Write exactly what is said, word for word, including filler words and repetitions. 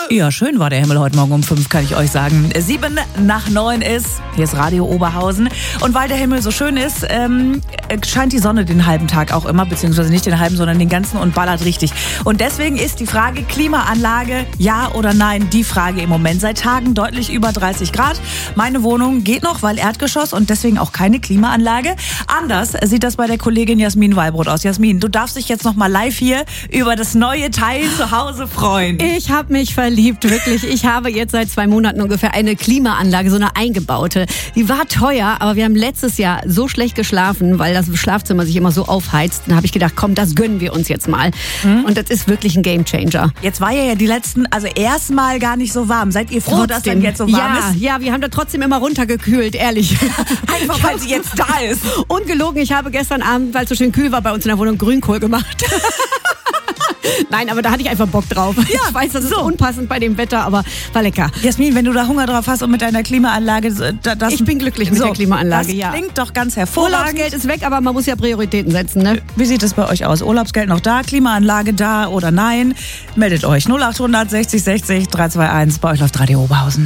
Ja, schön war der Himmel heute Morgen um fünf, kann ich euch sagen. Sieben nach neun ist, hier ist Radio Oberhausen. Und weil der Himmel so schön ist, ähm, scheint die Sonne den halben Tag auch immer, beziehungsweise nicht den halben, sondern den ganzen und ballert richtig. Und deswegen ist die Frage Klimaanlage, ja oder nein, die Frage im Moment. Seit Tagen deutlich über dreißig Grad. Meine Wohnung geht noch, weil Erdgeschoss und deswegen auch keine Klimaanlage. Anders sieht das bei der Kollegin Jasmin Wallbrot aus. Jasmin, du darfst dich jetzt noch mal live hier über das neue Teil zu Hause freuen. Ich habe mich verliebt, wirklich. Ich habe jetzt seit zwei Monaten ungefähr eine Klimaanlage, so eine eingebaute. Die war teuer, aber wir haben letztes Jahr so schlecht geschlafen, weil das Schlafzimmer sich immer so aufheizt. Dann habe ich gedacht, komm, das gönnen wir uns jetzt mal. Mhm. Und das ist wirklich ein Gamechanger. Jetzt war ja die letzten, also erstmal gar nicht so warm. Seid ihr froh, trotzdem, dass dann jetzt so warm ja, ist? Ja, wir haben da trotzdem immer runtergekühlt, ehrlich. Einfach, weil sie jetzt da ist. Ungelogen, ich habe gestern Abend, weil es so schön kühl war, bei uns in der Wohnung Grünkohl gemacht. Nein, aber da hatte ich einfach Bock drauf. Ja, ich weiß, das ist so unpassend bei dem Wetter, aber war lecker. Jasmin, wenn du da Hunger drauf hast und mit deiner Klimaanlage... Das, ich bin glücklich mit so, der Klimaanlage, das ja. klingt doch ganz hervorragend. Urlaubsgeld ist weg, aber man muss ja Prioritäten setzen, ne? Wie sieht es bei euch aus? Urlaubsgeld noch da? Klimaanlage da oder nein? Meldet euch null acht hundert sechzig sechzig drei zwei eins. Bei euch läuft Radio Oberhausen.